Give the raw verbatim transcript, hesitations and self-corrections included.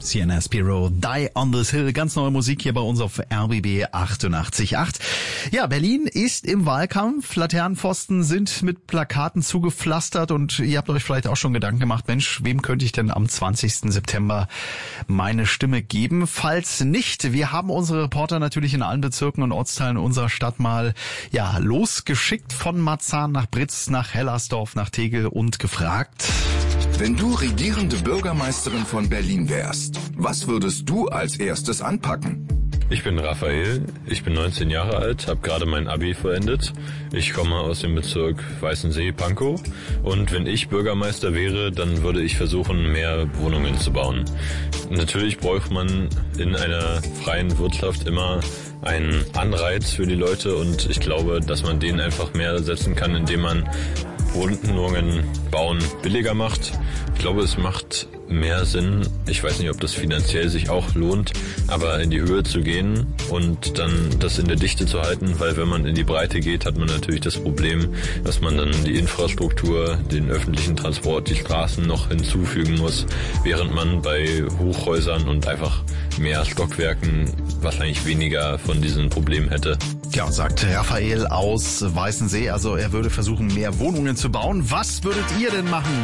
Sienna Spiro, Die on this Hill, ganz neue Musik hier bei uns auf R B B achtundachtzig Komma acht. Ja, Berlin ist im Wahlkampf, Laternenpfosten sind mit Plakaten zugepflastert und ihr habt euch vielleicht auch schon Gedanken gemacht, Mensch, wem könnte ich denn am zwanzigsten September meine Stimme geben? Falls nicht, wir haben unsere Reporter natürlich in allen Bezirken und Ortsteilen unserer Stadt mal ja losgeschickt, von Marzahn nach Britz, nach Hellersdorf, nach Tegel und gefragt: Wenn du regierende Bürgermeisterin von Berlin wärst, was würdest du als erstes anpacken? Ich bin Raphael, ich bin neunzehn Jahre alt, habe gerade mein Abi vollendet. Ich komme aus dem Bezirk Weißensee-Pankow und wenn ich Bürgermeister wäre, dann würde ich versuchen, mehr Wohnungen zu bauen. Natürlich braucht man in einer freien Wirtschaft immer einen Anreiz für die Leute und ich glaube, dass man den einfach mehr setzen kann, indem man Wohnungen bauen billiger macht. Ich glaube, es macht mehr Sinn, ich weiß nicht, ob das finanziell sich auch lohnt, aber in die Höhe zu gehen und dann das in der Dichte zu halten, weil wenn man in die Breite geht, hat man natürlich das Problem, dass man dann die Infrastruktur, den öffentlichen Transport, die Straßen noch hinzufügen muss, während man bei Hochhäusern und einfach mehr Stockwerken wahrscheinlich weniger von diesen Problemen hätte. Ja, sagt Raphael aus Weißensee, also er würde versuchen, mehr Wohnungen zu bauen. Was würdet ihr denn machen?